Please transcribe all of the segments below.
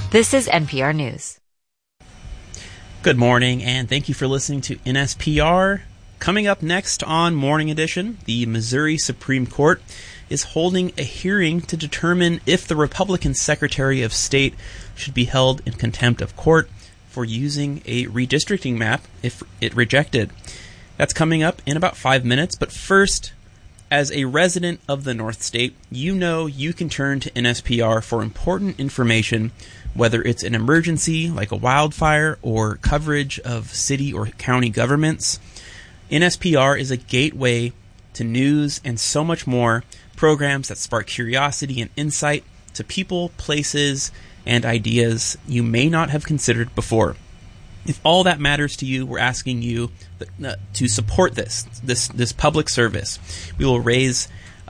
This is NPR News. Good morning, and thank you for listening to NSPR. Coming up next on Morning Edition, the Missouri Supreme Court is holding a hearing to determine if the Republican Secretary of State should be held in contempt of court for using a redistricting map if it rejected. That's coming up in about 5 minutes, but first, as a resident of the North State, you know you can turn to NSPR for important information, whether it's an emergency like a wildfire or coverage of city or county governments. NSPR is a gateway to news and so much more, programs that spark curiosity and insight to people, places, and ideas you may not have considered before. If all that matters to you, we're asking you to support this public service. We will raise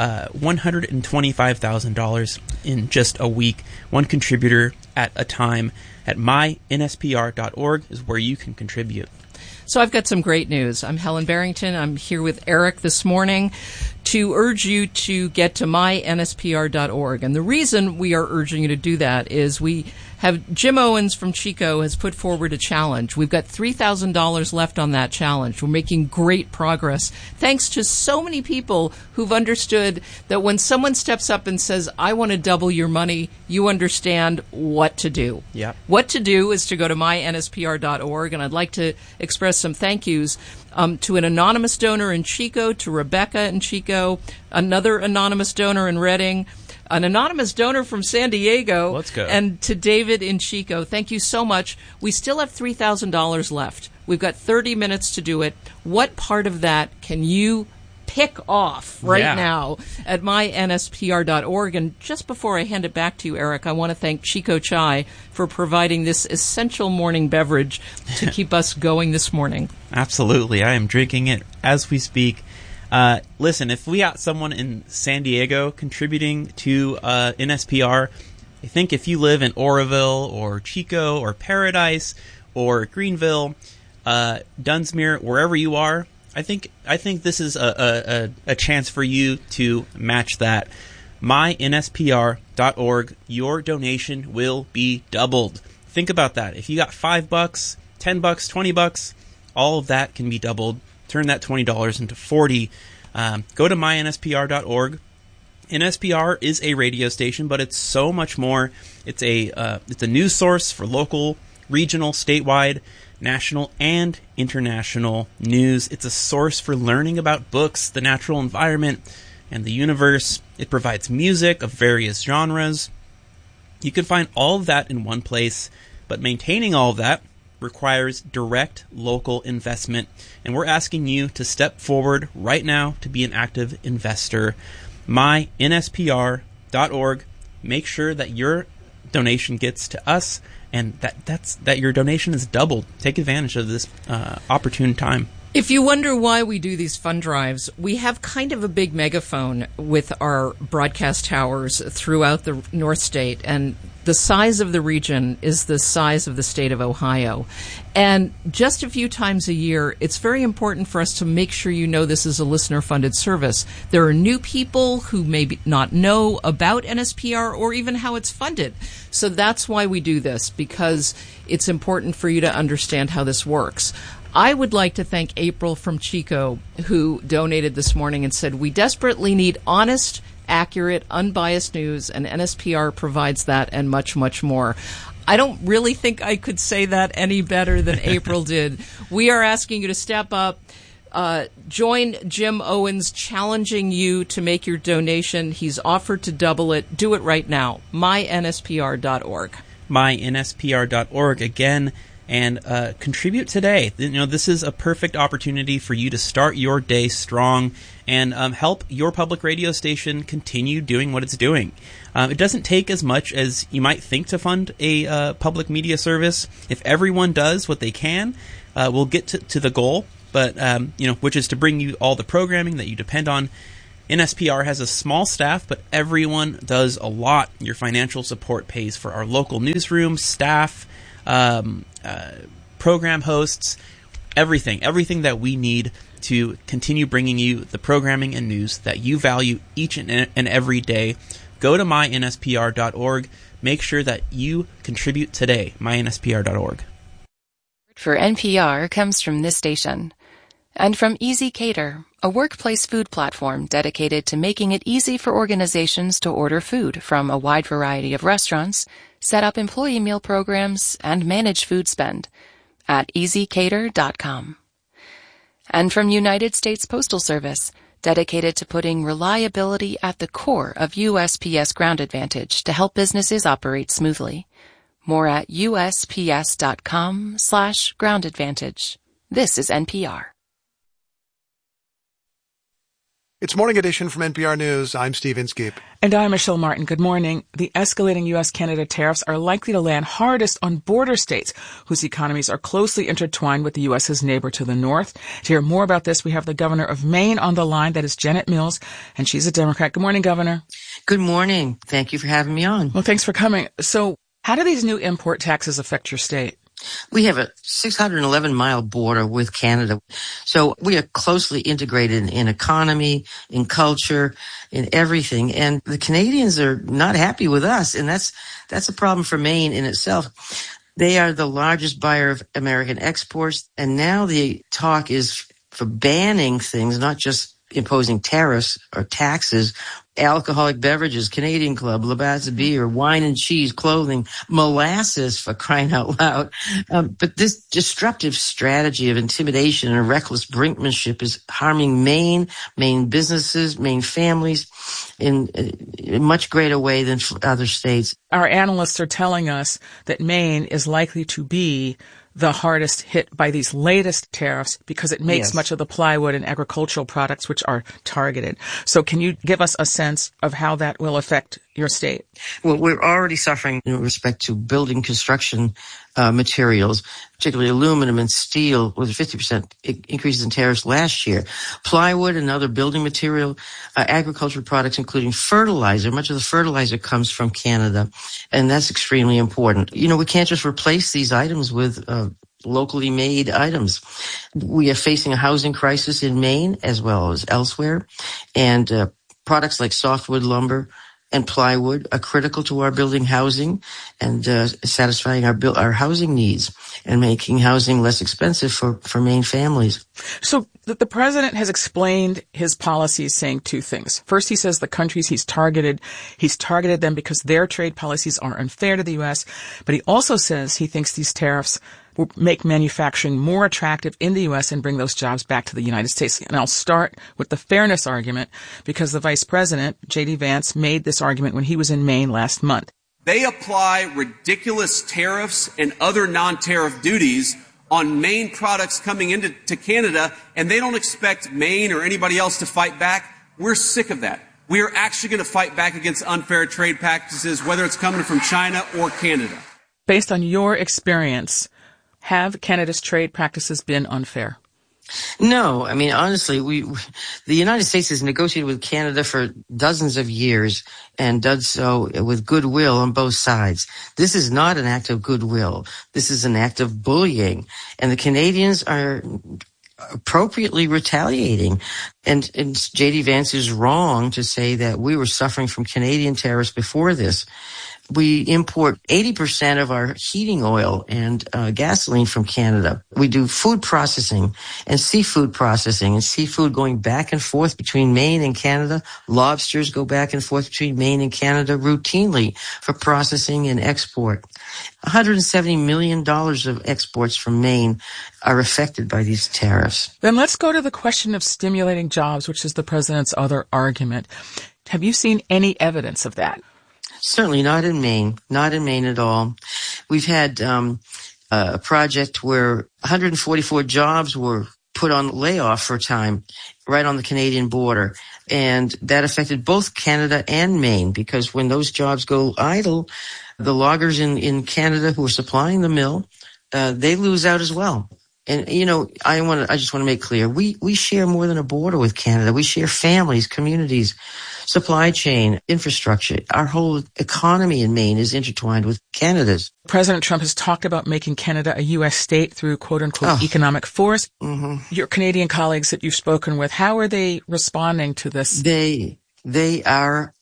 $125,000 in just a week, one contributor at a time. At mynspr.org is where you can contribute. So I've got some great news. I'm Helen Barrington. I'm here with Eric this morning to urge you to get to mynspr.org. And the reason we are urging you to do that is we have Jim Owens from Chico has put forward a challenge. We've got $3,000 left on that challenge. We're making great progress thanks to so many people who've understood that when someone steps up and says, I want to double your money, you understand what to do. Yeah. What to do is to go to mynspr.org, and I'd like to express some thank yous to an anonymous donor in Chico, to Rebecca in Chico, another anonymous donor in Redding, an anonymous donor from San Diego, Let's go. and to David in Chico. Thank you so much. We still have $3,000 left. We've got 30 minutes to do it. What part of that can you pick off right now at mynspr.org? And just before I hand it back to you, Eric, I want to thank Chico Chai for providing this essential morning beverage to keep us going this morning. Absolutely. I am drinking it as we speak. Listen, if we got someone in San Diego contributing to NSPR, I think if you live in Oroville or Chico or Paradise or Greenville, Dunsmuir, wherever you are, I think this is a chance for you to match that. mynspr.org, your donation will be doubled. Think about that. If you got $5, $10, $20, all of that can be doubled. Turn that $20 into $40. Go to mynspr.org. NSPR is a radio station, but it's so much more. It's a news source for local, regional, statewide, national, and international news. It's a source for learning about books, the natural environment, and the universe. It provides music of various genres. You can find all of that in one place, but maintaining all of that requires direct local investment, and we're asking you to step forward right now to be an active investor. mynspr.org. Make sure that your donation gets to us, and that your donation is doubled. Take advantage of this opportune time. If you wonder why we do these fund drives, we have kind of a big megaphone with our broadcast towers throughout the North State, and the size of the region is the size of the state of Ohio. And just a few times a year, it's very important for us to make sure you know this is a listener-funded service. There are new people who may not know about NSPR or even how it's funded. So that's why we do this, because it's important for you to understand how this works. I would like to thank April from Chico, who donated this morning and said, we desperately need honest, accurate, unbiased news, and NSPR provides that and much, much more. I don't really think I could say that any better than April did. We are asking you to step up. Join Jim Owens, challenging you to make your donation. He's offered to double it. Do it right now. mynspr.org. mynspr.org again. And contribute today. You know, this is a perfect opportunity for you to start your day strong and help your public radio station continue doing what it's doing. It doesn't take as much as you might think to fund a public media service. If everyone does what they can, we'll get to the goal. But which is to bring you all the programming that you depend on. NSPR has a small staff, but everyone does a lot. Your financial support pays for our local newsroom, staff, program hosts, everything that we need to continue bringing you the programming and news that you value each and every day. Go to mynspr.org, Make sure that you contribute today. mynspr.org. For NPR comes from this station. And from Easy Cater, a workplace food platform dedicated to making it easy for organizations to order food from a wide variety of restaurants, set up employee meal programs, and manage food spend at easycater.com. And from United States Postal Service, dedicated to putting reliability at the core of USPS Ground Advantage to help businesses operate smoothly. More at usps.com/Ground Advantage. This is NPR. It's Morning Edition from NPR News. I'm Steve Inskeep. And I'm Michelle Martin. Good morning. The escalating U.S.-Canada tariffs are likely to land hardest on border states, whose economies are closely intertwined with the U.S.'s neighbor to the north. To hear more about this, we have the governor of Maine on the line. That is Janet Mills, and she's a Democrat. Good morning, Governor. Good morning. Thank you for having me on. Well, thanks for coming. So, how do these new import taxes affect your state? We have a 611-mile border with Canada. So we are closely integrated in economy, in culture, in everything. And the Canadians are not happy with us. And that's a problem for Maine in itself. They are the largest buyer of American exports. And now the talk is for banning things, not just imposing tariffs or taxes, alcoholic beverages, Canadian Club, Labatt's beer, wine and cheese, clothing, molasses, for crying out loud. But this disruptive strategy of intimidation and reckless brinkmanship is harming Maine businesses, Maine families in a much greater way than other states. Our analysts are telling us that Maine is likely to be the hardest hit by these latest tariffs because it makes much of the plywood and agricultural products which are targeted. So can you give us a sense of how that will affect your state? Well, we're already suffering in respect to building construction materials, particularly aluminum and steel, with 50% increases in tariffs last year. Plywood and other building material, agricultural products, including fertilizer. Much of the fertilizer comes from Canada, and that's extremely important. You know, we can't just replace these items with locally made items. We are facing a housing crisis in Maine as well as elsewhere, and products like softwood lumber and plywood are critical to our building housing and satisfying our housing needs and making housing less expensive for Maine families. So the president has explained his policies saying two things. First, he says the countries he's targeted them because their trade policies are unfair to the U.S., but he also says he thinks these tariffs will make manufacturing more attractive in the U.S. and bring those jobs back to the United States. And I'll start with the fairness argument because the vice president, J.D. Vance, made this argument when he was in Maine last month. They apply ridiculous tariffs and other non-tariff duties on Maine products coming into Canada, and they don't expect Maine or anybody else to fight back. We're sick of that. We are actually going to fight back against unfair trade practices, whether it's coming from China or Canada. Based on your experience, have Canada's trade practices been unfair? No, I mean, honestly, the United States has negotiated with Canada for dozens of years and does so with goodwill on both sides. This is not an act of goodwill. This is an act of bullying. And the Canadians are appropriately retaliating. And J.D. Vance is wrong to say that we were suffering from Canadian tariffs before this. We import 80% of our heating oil and gasoline from Canada. We do food processing and seafood going back and forth between Maine and Canada. Lobsters go back and forth between Maine and Canada routinely for processing and export. $170 million of exports from Maine are affected by these tariffs. Then let's go to the question of stimulating jobs, which is the president's other argument. Have you seen any evidence of that? Certainly not in Maine at all. We've had a project where 144 jobs were put on layoff for a time right on the Canadian border. And that affected both Canada and Maine because when those jobs go idle, the loggers in Canada who are supplying the mill, they lose out as well. And, you know, I just want to make clear, we share more than a border with Canada. We share families, communities, supply chain, infrastructure. Our whole economy in Maine is intertwined with Canada's. President Trump has talked about making Canada a U.S. state through quote-unquote economic force. Mm-hmm. Your Canadian colleagues that you've spoken with, how are they responding to this? They are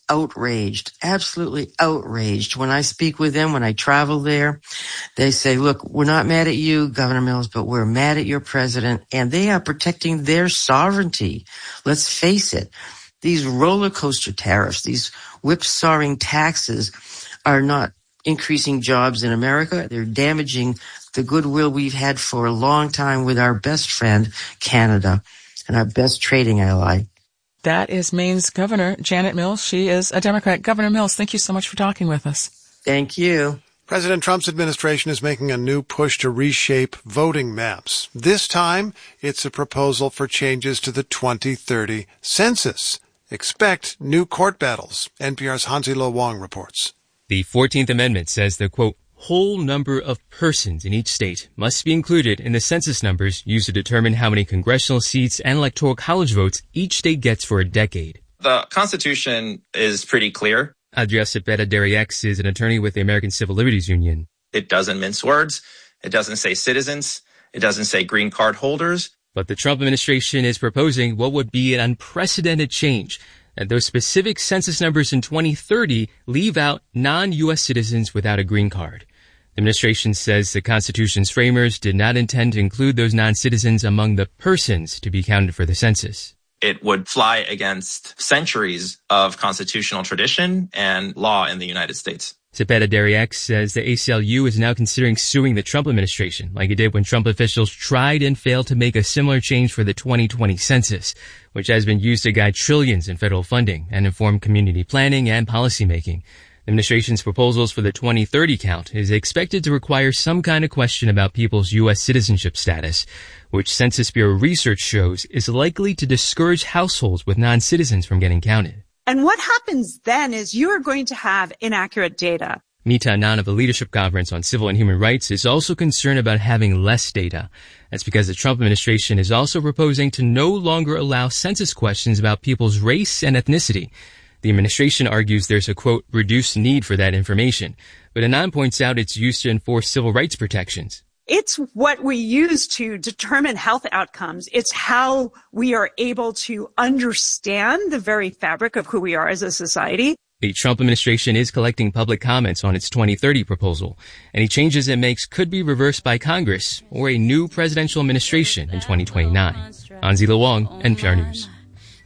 outraged, absolutely outraged. When I speak with them, when I travel there, they say, look, we're not mad at you, Governor Mills, but we're mad at your president, and they are protecting their sovereignty. Let's face it. These roller coaster tariffs, these whipsawing taxes are not increasing jobs in America. They're damaging the goodwill we've had for a long time with our best friend, Canada, and our best trading ally. That is Maine's Governor, Janet Mills. She is a Democrat. Governor Mills, thank you so much for talking with us. Thank you. President Trump's administration is making a new push to reshape voting maps. This time, it's a proposal for changes to the 2030 census. Expect new court battles. NPR's Hansi Lo Wong reports. The 14th Amendment says the, quote, whole number of persons in each state must be included in the census numbers used to determine how many congressional seats and electoral college votes each state gets for a decade. The Constitution is pretty clear. Adria Cepeda-Derriex is an attorney with the American Civil Liberties Union. It doesn't mince words. It doesn't say citizens. It doesn't say green card holders. But the Trump administration is proposing what would be an unprecedented change, that those specific census numbers in 2030 leave out non-U.S. citizens without a green card. The administration says the Constitution's framers did not intend to include those non-citizens among the persons to be counted for the census. It would fly against centuries of constitutional tradition and law in the United States. Cepeda-Derriex says the ACLU is now considering suing the Trump administration, like it did when Trump officials tried and failed to make a similar change for the 2020 census, which has been used to guide trillions in federal funding and inform community planning and policymaking. The administration's proposals for the 2030 count is expected to require some kind of question about people's U.S. citizenship status, which Census Bureau research shows is likely to discourage households with non-citizens from getting counted. And what happens then is you are going to have inaccurate data. Mita Anand of the Leadership Conference on Civil and Human Rights is also concerned about having less data. That's because the Trump administration is also proposing to no longer allow census questions about people's race and ethnicity. The administration argues there's a, quote, reduced need for that information. But Anand points out it's used to enforce civil rights protections. It's what we use to determine health outcomes. It's how we are able to understand the very fabric of who we are as a society. The Trump administration is collecting public comments on its 2030 proposal. Any changes it makes could be reversed by Congress or a new presidential administration in 2029. Hansi Lo Wong, NPR News.